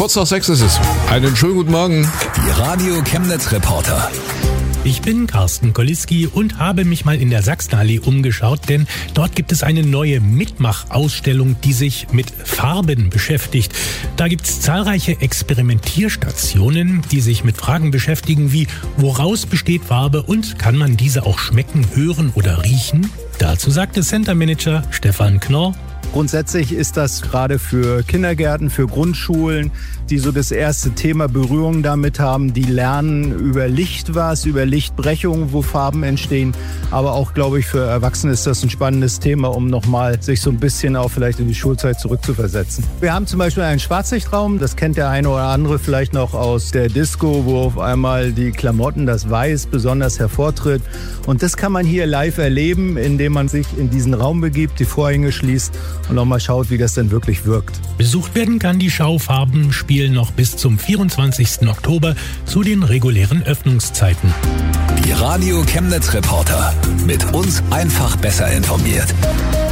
Kurz nach 6 ist es. Einen schönen guten Morgen. Die Radio Chemnitz Reporter. Ich bin Carsten Koliski und habe mich mal in der Sachsenallee umgeschaut, denn dort gibt es eine neue Mitmachausstellung, die sich mit Farben beschäftigt. Da gibt es zahlreiche Experimentierstationen, die sich mit Fragen beschäftigen wie, woraus besteht Farbe und kann man diese auch schmecken, hören oder riechen? Dazu sagte Center Manager Stefan Knorr: Grundsätzlich ist das gerade für Kindergärten, für Grundschulen, die so das erste Thema Berührung damit haben, die lernen über Licht über Lichtbrechung, wo Farben entstehen. Aber auch, glaube ich, für Erwachsene ist das ein spannendes Thema, um nochmal sich so ein bisschen auch vielleicht in die Schulzeit zurückzuversetzen. Wir haben zum Beispiel einen Schwarzlichtraum, das kennt der eine oder andere vielleicht noch aus der Disco, wo auf einmal die Klamotten, das Weiß besonders hervortritt. Und das kann man hier live erleben, indem man sich in diesen Raum begibt, die Vorhänge schließt und nochmal schaut, wie das denn wirklich wirkt. Besucht werden kann die Schau Farbenspiel noch bis zum 24. Oktober zu den regulären Öffnungszeiten. Die Radio Chemnitz Reporter. Mit uns einfach besser informiert.